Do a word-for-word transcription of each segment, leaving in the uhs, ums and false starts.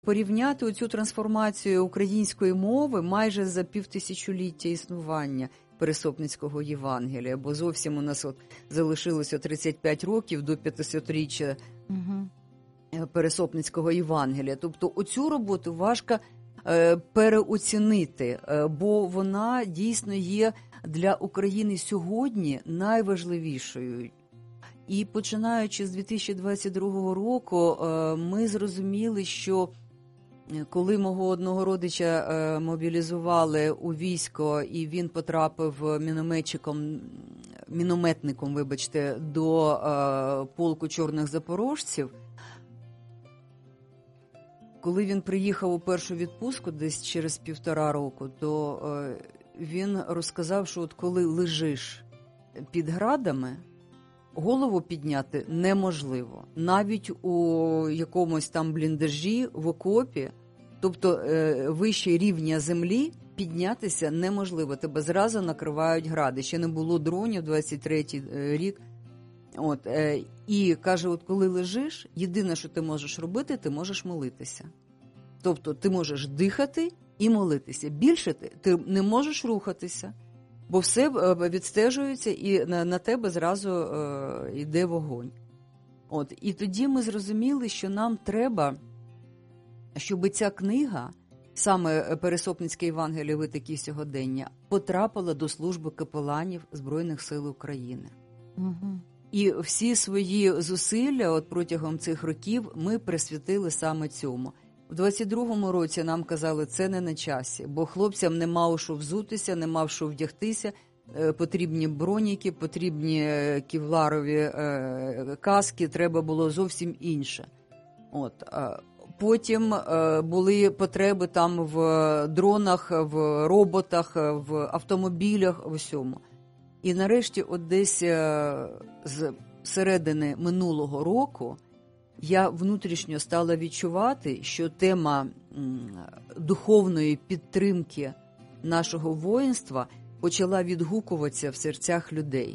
порівняти оцю трансформацію української мови майже за півтисячоліття існування Пересопницького Євангелія, бо зовсім у нас от залишилося тридцять п'ять років до п'ятисотріччя угу. Пересопницького Євангелія. Тобто оцю роботу важко е, переоцінити, е, бо вона дійсно є для України сьогодні найважливішою. І починаючи з дві тисячі двадцять другого року, е, ми зрозуміли, що коли мого одного родича е, мобілізували у військо, і він потрапив мінометчиком, мінометником, вибачте, до е, полку чорних запорожців, коли він приїхав у першу відпустку десь через півтора року, то е, він розказав, що от коли лежиш під градами, голову підняти неможливо. Навіть у якомусь там бліндажі, в окопі, тобто е, вище рівня землі, піднятися неможливо. Тебе зразу накривають гради. Ще не було дронів, двадцять третій рік. От, е, і каже, от коли лежиш, єдине, що ти можеш робити, ти можеш молитися. Тобто ти можеш дихати і молитися. Більше ти, ти не можеш рухатися, бо все відстежується і на, на тебе зразу е, йде вогонь. От, і тоді ми зрозуміли, що нам треба, щоб ця книга, саме Пересопницьке Євангеліє витоки сьогодення, потрапила до служби капеланів Збройних сил України. Угу. І всі свої зусилля от протягом цих років ми присвятили саме цьому. У двадцять другому році нам казали, це не на часі, бо хлопцям нема у що взутися, нема в що вдягтися, потрібні броніки, потрібні кевларові каски, треба було зовсім інше. От. Потім були потреби там в дронах, в роботах, в автомобілях, в усьому. І нарешті от десь з середини минулого року я внутрішньо стала відчувати, що тема духовної підтримки нашого воїнства почала відгукуватися в серцях людей.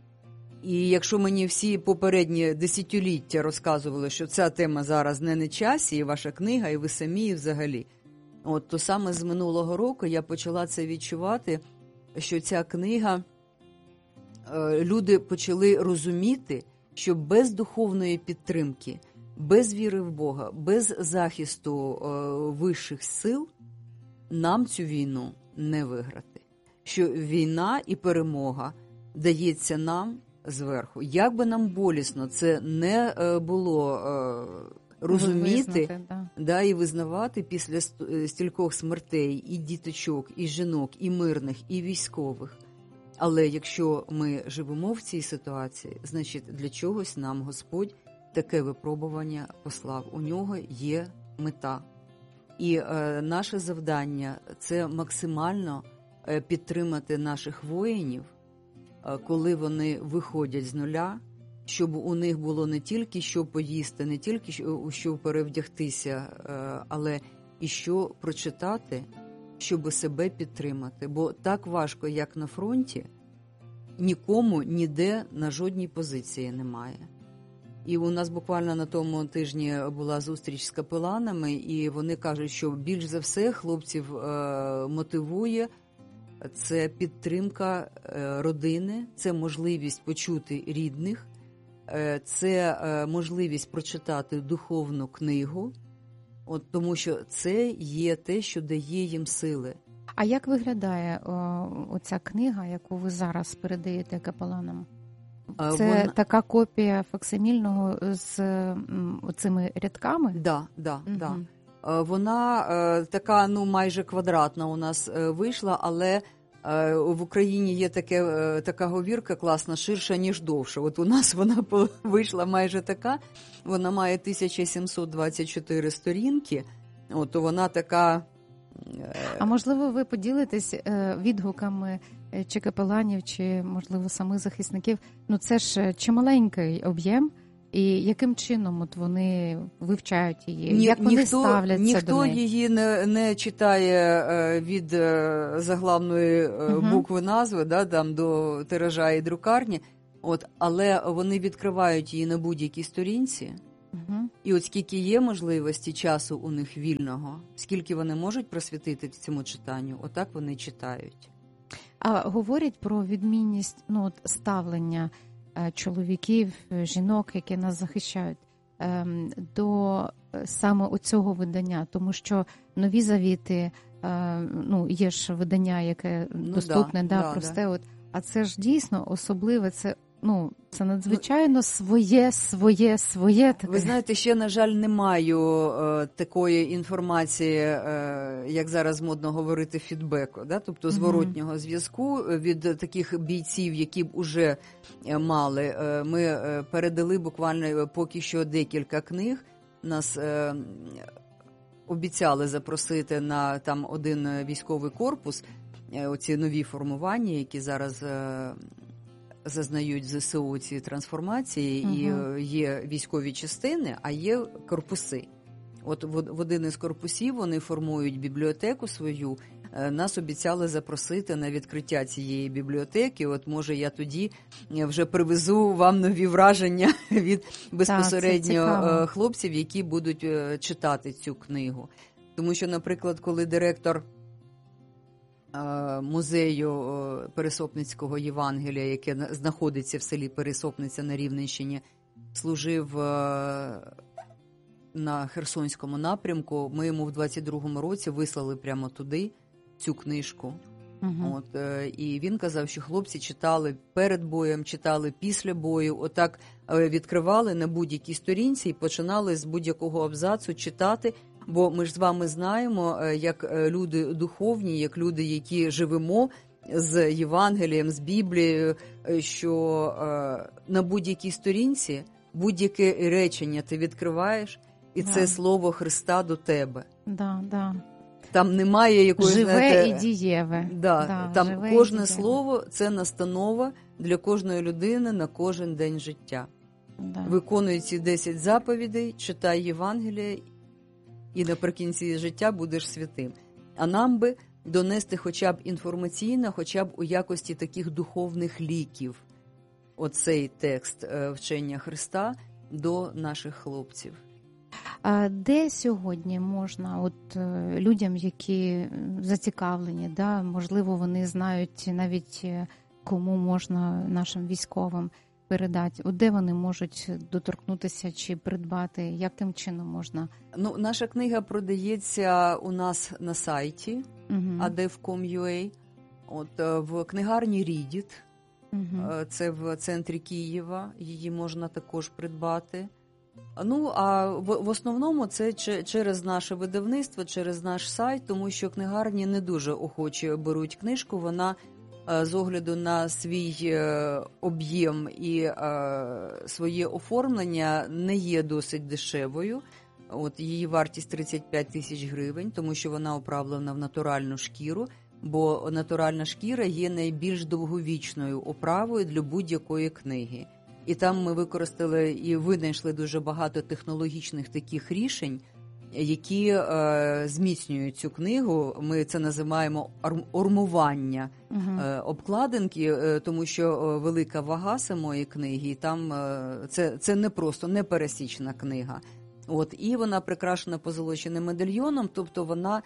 І якщо мені всі попередні десятиліття розказували, що ця тема зараз не на часі, і ваша книга, і ви самі, і взагалі, от, то саме з минулого року я почала це відчувати, що ця книга, люди почали розуміти, що без духовної підтримки, без віри в Бога, без захисту е, вищих сил нам цю війну не виграти. Що війна і перемога дається нам зверху. Як би нам болісно це не е, було е, розуміти Визнати, да. Да, і визнавати після стількох смертей і діточок, і жінок, і мирних, і військових. Але якщо ми живемо в цій ситуації, значить для чогось нам Господь таке випробування послав. У нього є мета. І е, наше завдання – це максимально е, підтримати наших воїнів, е, коли вони виходять з нуля, щоб у них було не тільки що поїсти, не тільки що, що перевдягтися, е, але і що прочитати, щоб себе підтримати. Бо так важко, як на фронті, нікому ніде на жодній позиції немає. І у нас буквально на тому тижні була зустріч з капеланами, і вони кажуть, що більш за все хлопців е, мотивує це підтримка е, родини, це можливість почути рідних, е, це е, можливість прочитати духовну книгу, от, тому що це є те, що дає їм сили. А як виглядає о, оця книга, яку ви зараз передаєте капеланам? Це Вона... така копія факсимільного з оцими рядками? Да, да, угу. да. Вона е, така, ну, майже квадратна у нас е, вийшла, але е, в Україні є таке, е, така говірка класна, ширша, ніж довша. От у нас вона вийшла майже така, вона має тисяча сімсот двадцять чотири сторінки, от вона така... Е... А можливо, ви поділитесь е, відгуками чи капеланів, чи, можливо, самих захисників? Ну, це ж чималенький об'єм, і яким чином от вони вивчають її? Ні, як вони ніхто, ставляться ніхто до неї? Ніхто її не, не читає е, від е, заглавної е, угу. букви назви, да, там, до тиража і друкарні, от, але вони відкривають її на будь-якій сторінці, Угу. І от скільки є можливості часу у них вільного, скільки вони можуть присвятити цьому читанню, отак вони читають. А говорять про відмінність, ну, от, ставлення е, чоловіків, жінок, які нас захищають, е, до саме оцього видання, тому що нові завіти, е, ну, є ж видання, яке Ну, доступне, да, да, да, просте, да. от, а це ж дійсно особливе, це, ну, це надзвичайно своє, своє, своє таке. Ви знаєте, ще, на жаль, не маю е, такої інформації, е, як зараз модно говорити, фідбеку, да? Тобто зворотнього зв'язку від таких бійців, які б уже мали. Е, ми е, передали буквально поки що декілька книг. Нас е, обіцяли запросити на там один військовий корпус, е, оці нові формування, які зараз е, зазнають в ЗСУ ці трансформації, Угу. і є військові частини, а є корпуси. От в один із корпусів вони формують бібліотеку свою. Нас обіцяли запросити на відкриття цієї бібліотеки. От, може, я тоді вже привезу вам нові враження від безпосередньо Так, хлопців, які будуть читати цю книгу. Тому що, наприклад, коли директор музею Пересопницького Євангелія, яке знаходиться в селі Пересопниця на Рівненщині, служив на Херсонському напрямку, ми йому в двадцять другому році вислали прямо туди цю книжку. Угу. От, і він казав, що хлопці читали перед боєм, читали після бою, отак відкривали на будь-якій сторінці і починали з будь-якого абзацу читати. Бо ми ж з вами знаємо, як люди духовні, як люди, які живемо з Євангелієм, з Біблією, що на будь-якій сторінці будь-яке речення ти відкриваєш, і да. це слово Христа до тебе. Да, да. Там немає якоїсь, живе знаєте, і дієве. Да, Да, там живе кожне і слово – це настанова для кожної людини на кожен день життя. Да. Виконуй ці десять заповідей, читай Євангеліє, і наприкінці життя будеш святим. А нам би донести хоча б інформаційно, хоча б у якості таких духовних ліків оцей текст вчення Христа до наших хлопців. А де сьогодні можна, от людям, які зацікавлені, да, можливо, вони знають навіть, кому можна нашим військовим передати, от де вони можуть доторкнутися чи придбати, яким чином можна? Ну, наша книга продається у нас на сайті Угу. ей ді еф крапка ком крапка ю а, от в книгарні Рідіт, Угу. це в центрі Києва, її можна також придбати. Ну, а в, в основному це через наше видавництво, через наш сайт, тому що книгарні не дуже охоче беруть книжку, вона з огляду на свій об'єм і своє оформлення не є досить дешевою. От її вартість тридцять п'ять тисяч гривень, тому що вона оправлена в натуральну шкіру, бо натуральна шкіра є найбільш довговічною оправою для будь-якої книги. І там ми використали і винайшли дуже багато технологічних таких рішень, які е, зміцнюють цю книгу. Ми це називаємо ормування Угу. е, обкладинки, е, тому що е, велика вага самої книги, і там е, це, це не просто непересічна книга. От, і вона прикрашена позолоченим медальйоном, тобто вона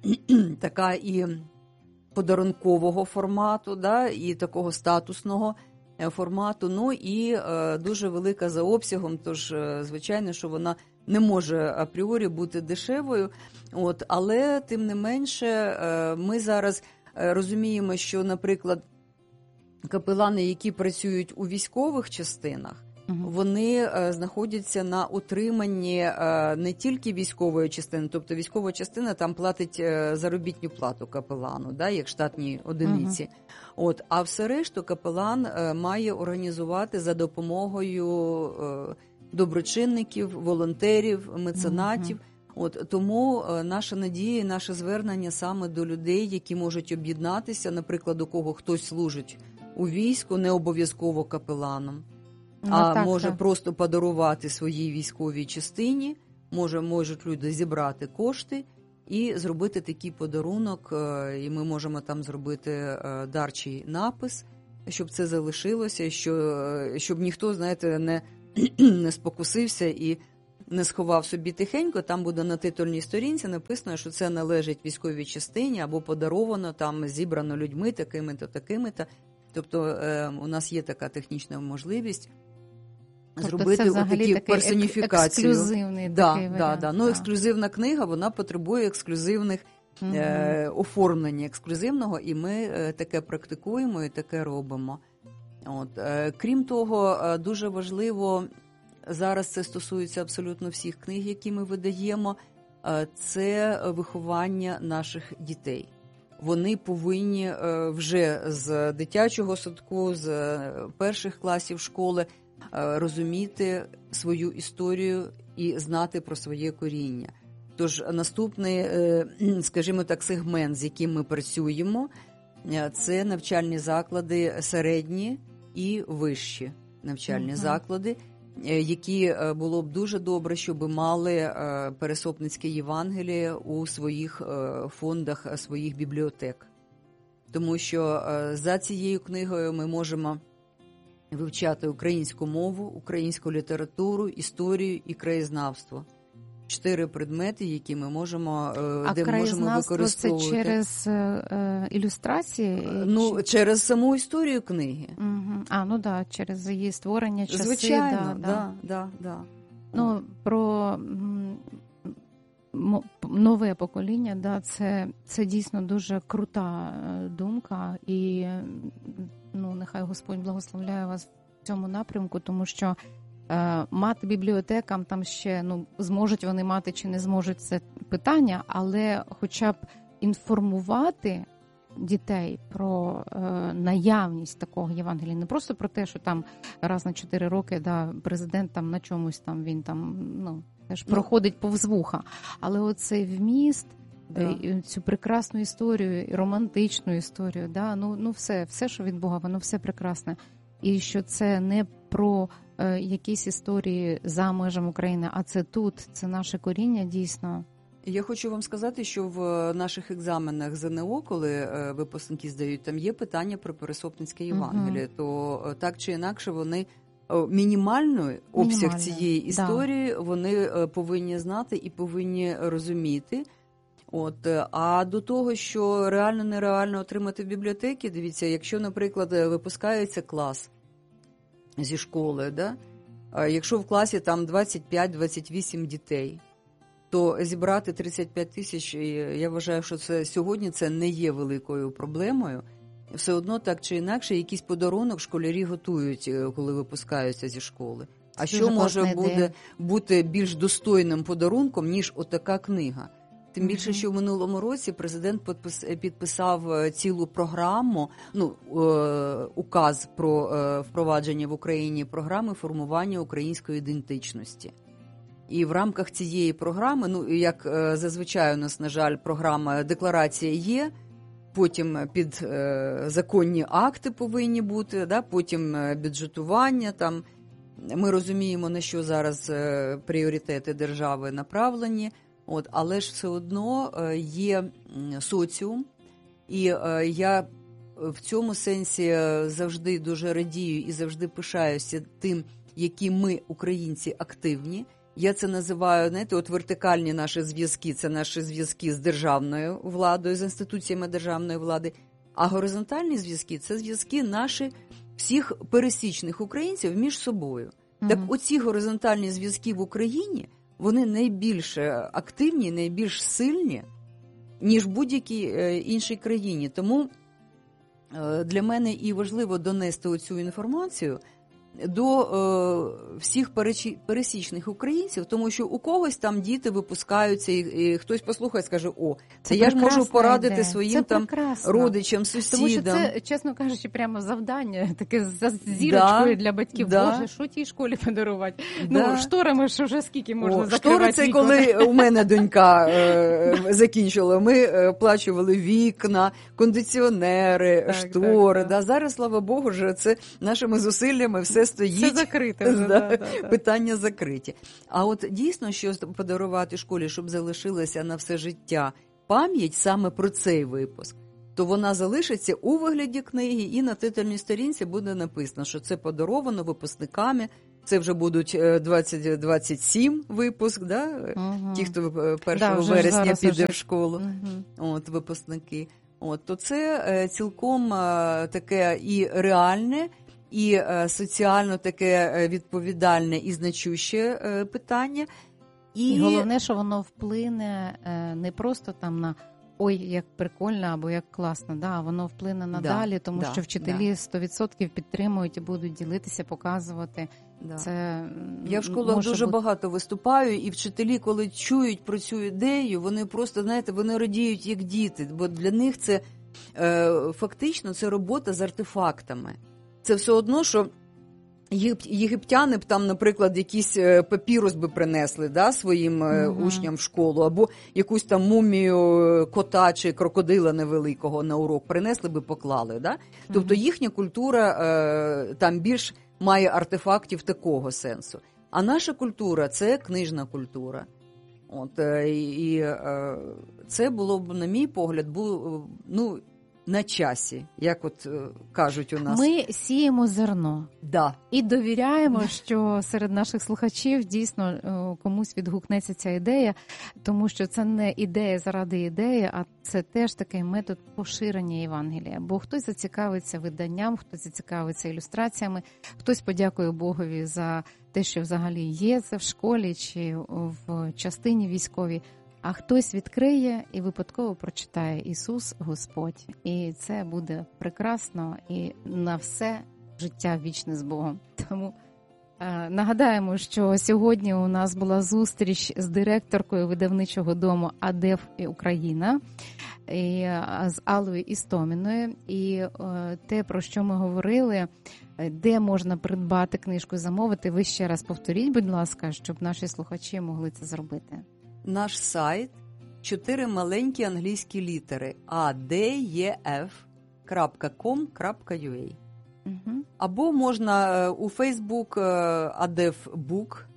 така і подарункового формату, да, і такого статусного формату, ну і е, дуже велика за обсягом, тож, е, звичайно, що вона не може апріорі бути дешевою. От, але, тим не менше, е, ми зараз е, розуміємо, що, наприклад, капелани, які працюють у військових частинах, Угу. вони е, знаходяться на утриманні е, не тільки військової частини, тобто військова частина там платить е, заробітну плату капелану, да, як штатні одиниці. Угу. От, а все решту капелан е, має організувати за допомогою е, доброчинників, волонтерів, меценатів. Угу. От, тому е, наша надія і наше звернення саме до людей, які можуть об'єднатися, наприклад, у кого хтось служить у війську, не обов'язково капеланом. Ну, а так, може так. просто подарувати своїй військовій частині, може, можуть люди зібрати кошти і зробити такий подарунок, і ми можемо там зробити дарчий напис, щоб це залишилося, що, щоб ніхто, знаєте, не, не спокусився і не сховав собі тихенько, там буде на титульній сторінці написано, що це належить військовій частині або подаровано, там зібрано людьми такими-то, такими-то. Тобто е, у нас є така технічна можливість тобто зробити таку персоніфікацію. Ексклюзивний да, такий да, варіант. да. Ну, ексклюзивна книга, вона потребує ексклюзивних угу. е, оформлення ексклюзивного, і ми е, таке практикуємо і таке робимо. От. Е, крім того, е, дуже важливо, зараз це стосується абсолютно всіх книг, які ми видаємо, е, це виховання наших дітей. Вони повинні е, вже з дитячого садку, з перших класів школи е, розуміти свою історію і знати про своє коріння. Тож наступний, е, скажімо так, сегмент, з яким ми працюємо, е, це навчальні заклади середні і вищі навчальні uh-huh. заклади, які було б дуже добре, щоб мали пересопницьке Євангеліє у своїх фондах, своїх бібліотек. Тому що за цією книгою ми можемо вивчати українську мову, українську літературу, історію і краєзнавство. Чотири предмети, які ми можемо, а де можемо використовувати. А це через е, ілюстрації? Ну, чи... через саму історію книги. Угу. А, ну так, да, через її створення, часи. Звичайно, да, да, да, да. Ну, про м, нове покоління, да, це, це дійсно дуже крута думка. І ну, нехай Господь благословляє вас в цьому напрямку, тому що мати бібліотекам там ще, ну, зможуть вони мати чи не зможуть, це питання, але хоча б інформувати дітей про е, наявність такого Євангелія, не просто про те, що там раз на чотири роки да, президент там на чомусь там, він там, ну, теж ну, проходить повз вуха, але оцей вміст, да. е, цю прекрасну історію, і романтичну історію, да, ну, ну все, все, що від Бога, воно все прекрасне. І що це не про е, якісь історії за межами України, а це тут, це наше коріння дійсно. Я хочу вам сказати, що в наших екзаменах ЗНО, коли е, випускники здають, там є питання про пересопницьке Євангеліє, uh-huh. то е, так чи інакше вони е, мінімальний обсяг Мінімальне. цієї історії да. вони е, повинні знати і повинні розуміти. От, а до того, що реально-нереально отримати в бібліотеки, дивіться, якщо, наприклад, випускається клас зі школи, да? Якщо в класі там двадцять п'ять - двадцять вісім дітей, то зібрати тридцять п'ять тисяч, я вважаю, що це сьогодні це не є великою проблемою. Все одно так чи інакше якийсь подарунок школярі готують, коли випускаються зі школи. А це що може буде, бути більш достойним подарунком, ніж отака книга? Тим більше, що в минулому році президент підписав цілу програму, ну, указ про впровадження в Україні програми формування української ідентичності. І в рамках цієї програми, ну, як зазвичай у нас, на жаль, програма декларація є, потім підзаконні акти повинні бути, да, потім бюджетування, там, ми розуміємо, на що зараз пріоритети держави направлені. От, але ж все одно є соціум, і я в цьому сенсі завжди дуже радію і завжди пишаюся тим, які ми, українці, активні. Я це називаю, знаєте, от вертикальні наші зв'язки, це наші зв'язки з державною владою, з інституціями державної влади, а горизонтальні зв'язки – це зв'язки наші всіх пересічних українців між собою. Mm-hmm. Так оці горизонтальні зв'язки в Україні – вони найбільш активні, найбільш сильні, ніж в будь-якій іншій країні. Тому для мене і важливо донести оцю інформацію до е, всіх пересічних українців, тому що у когось там діти випускаються, і, і хтось послухає і скаже, о, це, це я ж можу порадити ідея. своїм це там родичам, сусідам. Тому що це, чесно кажучи, прямо завдання, таке за зірочкою да, для батьків. Да. Боже, що тій школі подарувати? Да. Ну, шторами ж уже скільки можна о, закривати штори це коли у мене донька е, закінчила, ми е, оплачували вікна, кондиціонери, так, штори. Так, да. Да. Зараз, слава Богу, вже це нашими зусиллями все стоїть. Все закрите вже, да, да, да, питання закриті. А от дійсно, що подарувати школі, щоб залишилася на все життя пам'ять саме про цей випуск, то вона залишиться у вигляді книги, і на титульній сторінці буде написано, що це подаровано випускниками Це вже будуть двадцять двадцять сім випуск, да? Угу. Ті, хто першого да, вересня піде вже... в школу, угу. от, випускники. От, то це цілком таке і реальне, і соціально таке відповідальне і значуще питання. І... і головне, що воно вплине не просто там на ой, як прикольно або як класно, да, воно вплине надалі, да, тому да, що вчителі да. сто відсотків підтримують і будуть ділитися, показувати. Да. Це Я в школах дуже бути... багато виступаю, і вчителі, коли чують про цю ідею, вони просто, знаєте, вони радіють як діти, бо для них це е, фактично це робота з артефактами. Це все одно, що єгиптяни б там, наприклад, якийсь папірус би принесли, да, своїм uh-huh. учням в школу, або якусь там мумію кота чи крокодила невеликого на урок принесли би, поклали. Да? Uh-huh. Тобто їхня культура е, там більш має артефактів такого сенсу. А наша культура – це книжна культура. От, е, і е, це було б, на мій погляд, було, ну, на часі, як от е, кажуть у нас. Ми сіємо зерно. Да. І довіряємо, що серед наших слухачів дійсно комусь відгукнеться ця ідея, тому що це не ідея заради ідеї, а це теж такий метод поширення Євангелія. Бо хтось зацікавиться виданням, хтось зацікавиться ілюстраціями, хтось подякує Богові за те, що взагалі є це в школі чи в частині військовій, а хтось відкриє і випадково прочитає Ісус Господь. І це буде прекрасно і на все життя вічне з Богом. Тому е, нагадаємо, що сьогодні у нас була зустріч з директоркою видавничого дому АДЕФ Україна і, з Аллою Істоміною. І е, те, про що ми говорили, де можна придбати книжку і замовити, ви ще раз повторіть, будь ласка, щоб наші слухачі могли це зробити. Наш сайт – чотири маленькі англійські літери а де є еф крапка ком крапка ю а. Угу. Або можна у Facebook АДЕФ Бук,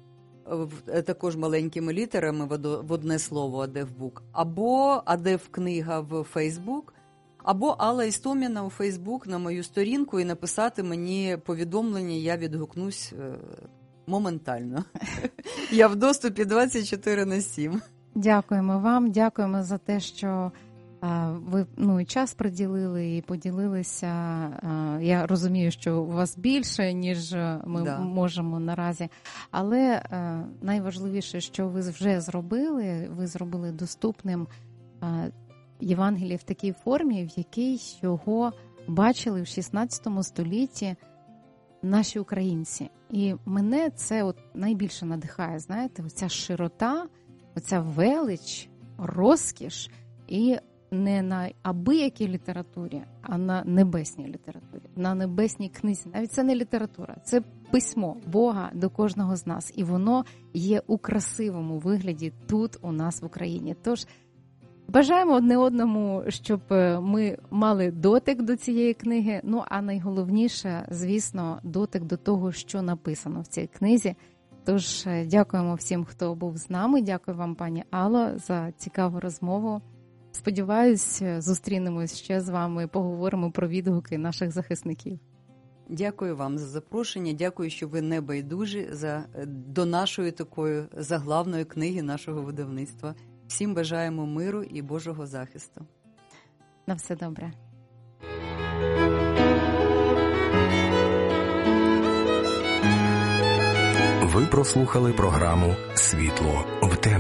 також маленькими літерами в одне слово АДЕФ Бук, або АДЕФ Книга в Facebook, або Алла Істоміна у Facebook на мою сторінку і написати мені повідомлення, я відгукнусь моментально. Я в доступі двадцять чотири на сім. Дякуємо вам, дякуємо за те, що а, ви ну, і час приділили і поділилися. А, я розумію, що у вас більше, ніж ми да. можемо наразі. Але а, найважливіше, що ви вже зробили, ви зробили доступним а, Євангеліє в такій формі, в якій його бачили в шістнадцятому столітті наші українці. І мене це от найбільше надихає, знаєте, оця широта, оця велич, розкіш, і не на абиякій літературі, а на небесній літературі, на небесній книзі. Навіть це не література, це письмо Бога до кожного з нас. І воно є у красивому вигляді тут у нас в Україні. Тож бажаємо одне одному, щоб ми мали дотик до цієї книги, ну а найголовніше, звісно, дотик до того, що написано в цій книзі. Тож дякуємо всім, хто був з нами, дякую вам, пані Алло, за цікаву розмову. Сподіваюсь, зустрінемось ще з вами, поговоримо про відгуки наших захисників. Дякую вам за запрошення, дякую, що ви не байдужі за, до нашої такої заглавної книги нашого видавництва. Всім бажаємо миру і Божого захисту. На все добре. Ви прослухали програму «Світло в темряві».